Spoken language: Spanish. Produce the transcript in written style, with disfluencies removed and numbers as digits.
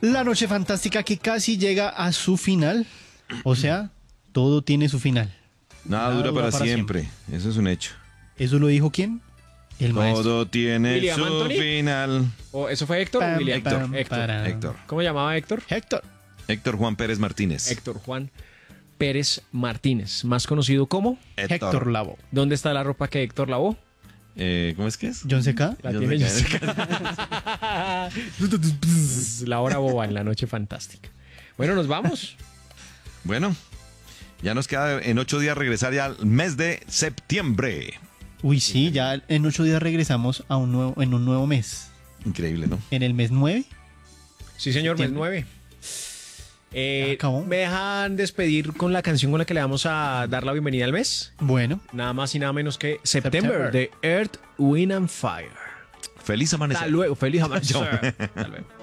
La noche fantástica que casi llega a su final. O sea, todo tiene su final. Nada dura para siempre. Eso es un hecho. ¿Eso lo dijo quién? El maestro. Todo tiene William su Anthony. final. ¿Eso fue Héctor o Pam, William? pam, Héctor. para. Héctor. ¿Cómo llamaba Héctor? Héctor Juan Pérez Martínez. Héctor Juan Pérez Martínez, más conocido como... Héctor Lavoe. ¿Dónde está la ropa que Héctor lavó? ¿Cómo es que es? John C.K. La Yo tiene sé Jessica. La hora boba en la noche fantástica. Bueno, nos vamos. Bueno, ya nos queda en 8 días regresar ya al mes de septiembre. Uy, sí, ya en 8 días regresamos a un nuevo mes. Increíble, ¿no? En el mes 9. Sí, señor, mes Septiembre. 9. acabó. ¿Me dejan despedir con la canción con la que le vamos a dar la bienvenida al mes? Bueno, Nada más y nada menos que September de Earth, Wind and Fire. Feliz amanecer. Hasta luego. Feliz amanecer. Hasta luego.